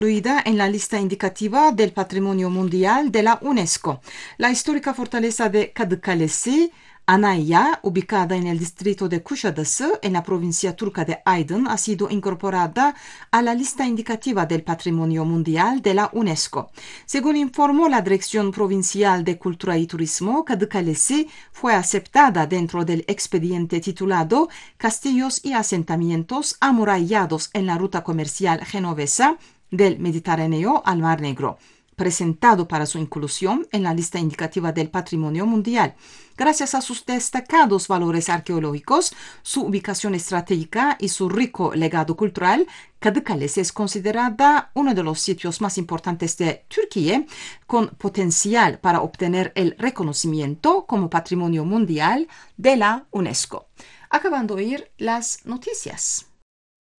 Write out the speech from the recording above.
incluida en la lista indicativa del Patrimonio Mundial de la UNESCO. La histórica fortaleza de Kadıkalesi, Anaya, ubicada en el distrito de Kuşadası, en la provincia turca de Aydın, ha sido incorporada a la lista indicativa del Patrimonio Mundial de la UNESCO. Según informó la Dirección Provincial de Cultura y Turismo, Kadıkalesi fue aceptada dentro del expediente titulado Castillos y asentamientos amurallados en la ruta comercial genovesa del Mediterráneo al Mar Negro, presentado para su inclusión en la lista indicativa del Patrimonio Mundial. Gracias a sus destacados valores arqueológicos, su ubicación estratégica y su rico legado cultural, Kadıkalesi es considerada uno de los sitios más importantes de Turquía, con potencial para obtener el reconocimiento como Patrimonio Mundial de la UNESCO. Acabando de oír las noticias.